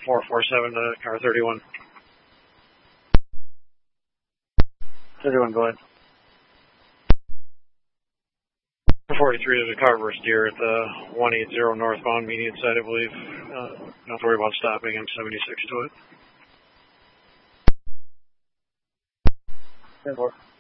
447 to car 31. 31, go ahead. 43 to the Carver steer at the 180 northbound median side, I believe. Don't worry about stopping. I'm 76 to it. 10-4.